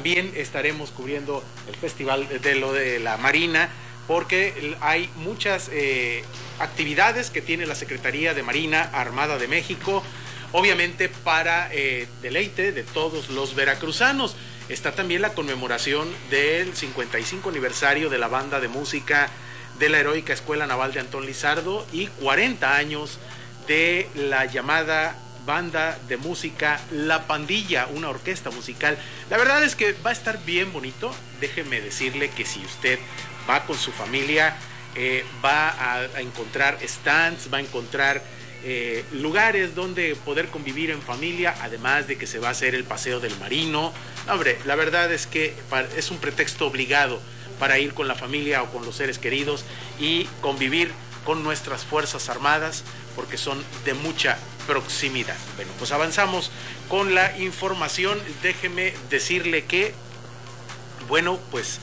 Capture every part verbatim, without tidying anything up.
también estaremos cubriendo el Festival de lo de la Marina, porque hay muchas eh, actividades que tiene la Secretaría de Marina Armada de México, obviamente para eh, deleite de todos los veracruzanos. Está también la conmemoración del cincuenta y cinco aniversario de la banda de música de la Heroica Escuela Naval de Antón Lizardo y cuarenta años de la llamada banda de música La Pandilla, una orquesta musical. La verdad es que va a estar bien bonito. Déjeme decirle que si usted va con su familia, eh, va a, a encontrar stands, va a encontrar eh, lugares donde poder convivir en familia, además de que se va a hacer el paseo del Marino. No, hombre, la verdad es que es un pretexto obligado para ir con la familia o con los seres queridos y convivir con nuestras Fuerzas Armadas, porque son de mucha proximidad. Bueno, pues avanzamos con la información. Déjeme decirle que, bueno, pues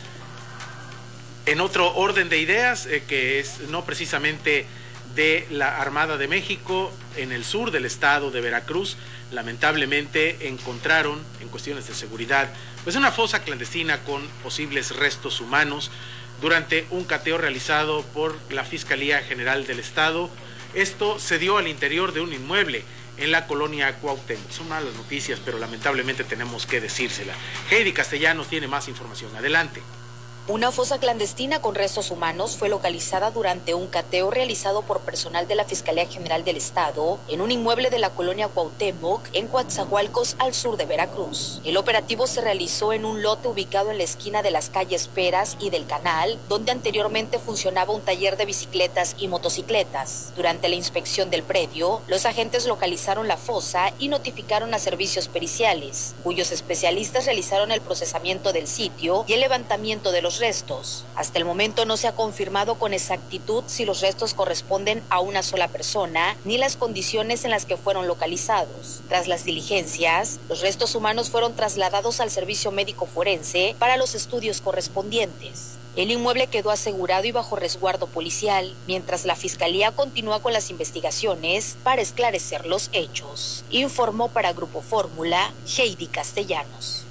en otro orden de ideas, eh, que es no precisamente de la Armada de México, en el sur del estado de Veracruz, lamentablemente encontraron, en cuestiones de seguridad, pues una fosa clandestina con posibles restos humanos durante un cateo realizado por la Fiscalía General del Estado. Esto se dio al interior de un inmueble en la colonia Cuauhtémoc. Son malas noticias, pero lamentablemente tenemos que decírsela. Heidi Castellanos tiene más información. Adelante. Una fosa clandestina con restos humanos fue localizada durante un cateo realizado por personal de la Fiscalía General del Estado en un inmueble de la colonia Cuauhtémoc, en Coatzacoalcos, al sur de Veracruz. El operativo se realizó en un lote ubicado en la esquina de las calles Peras y del Canal, donde anteriormente funcionaba un taller de bicicletas y motocicletas. Durante la inspección del predio, los agentes localizaron la fosa y notificaron a servicios periciales, cuyos especialistas realizaron el procesamiento del sitio y el levantamiento de los restos. Hasta el momento no se ha confirmado con exactitud si los restos corresponden a una sola persona ni las condiciones en las que fueron localizados. Tras las diligencias, los restos humanos fueron trasladados al servicio médico forense para los estudios correspondientes. El inmueble quedó asegurado y bajo resguardo policial, mientras la Fiscalía continúa con las investigaciones para esclarecer los hechos. Informó para Grupo Fórmula, Heidi Castellanos.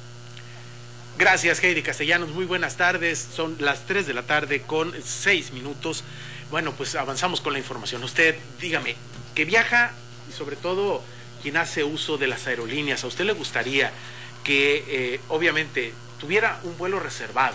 Gracias, Heidi Castellanos. Muy buenas tardes. Son las tres de la tarde con seis minutos. Bueno, pues avanzamos con la información. Usted, dígame, que viaja y sobre todo quien hace uso de las aerolíneas, ¿a usted le gustaría que eh, obviamente tuviera un vuelo reservado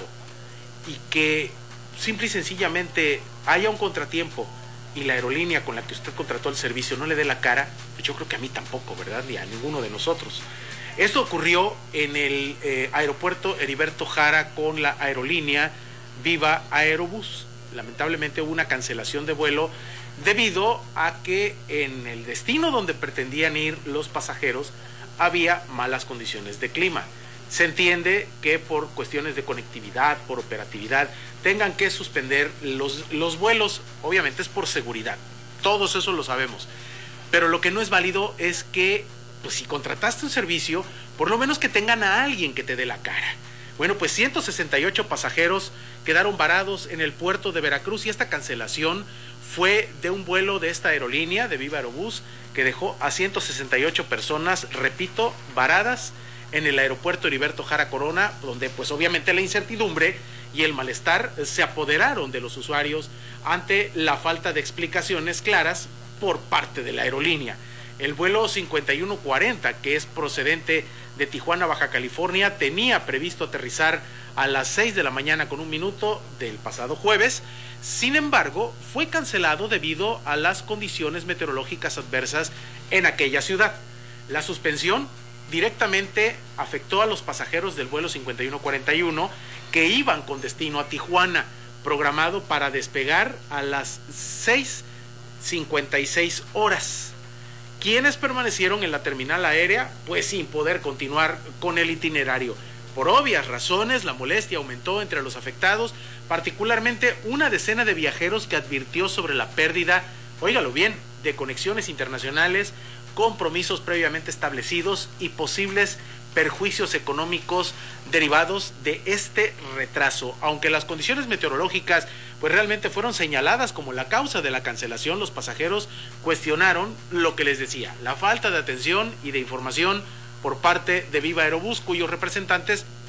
y que simple y sencillamente haya un contratiempo y la aerolínea con la que usted contrató el servicio no le dé la cara? Pues yo creo que a mí tampoco, ¿verdad? Ni a ninguno de nosotros. Esto ocurrió en el eh, aeropuerto Heriberto Jara con la aerolínea Viva Aerobús. Lamentablemente hubo una cancelación de vuelo debido a que en el destino donde pretendían ir los pasajeros había malas condiciones de clima. Se entiende que por cuestiones de conectividad, por operatividad, tengan que suspender los, los vuelos. Obviamente es por seguridad, todos eso lo sabemos. Pero lo que no es válido es que, pues si contrataste un servicio, por lo menos que tengan a alguien que te dé la cara. Bueno, pues ciento sesenta y ocho pasajeros quedaron varados en el puerto de Veracruz y esta cancelación fue de un vuelo de esta aerolínea, de Viva Aerobús, que dejó a ciento sesenta y ocho personas, repito, varadas en el aeropuerto Heriberto Jara Corona, donde pues obviamente la incertidumbre y el malestar se apoderaron de los usuarios ante la falta de explicaciones claras por parte de la aerolínea. El vuelo cincuenta y uno cuarenta, que es procedente de Tijuana, Baja California, tenía previsto aterrizar a las seis de la mañana con un minuto del pasado jueves. Sin embargo, fue cancelado debido a las condiciones meteorológicas adversas en aquella ciudad. La suspensión directamente afectó a los pasajeros del vuelo cincuenta y uno cuarenta y uno que iban con destino a Tijuana, programado para despegar a las seis cincuenta y seis horas. Quienes permanecieron en la terminal aérea, pues sin poder continuar con el itinerario. Por obvias razones, la molestia aumentó entre los afectados, particularmente una decena de viajeros que advirtió sobre la pérdida, óigalo bien, de conexiones internacionales, compromisos previamente establecidos y posibles perjuicios económicos derivados de este retraso. Aunque las condiciones meteorológicas pues realmente fueron señaladas como la causa de la cancelación, los pasajeros cuestionaron lo que les decía, la falta de atención y de información por parte de Viva Aerobús, cuyos representantes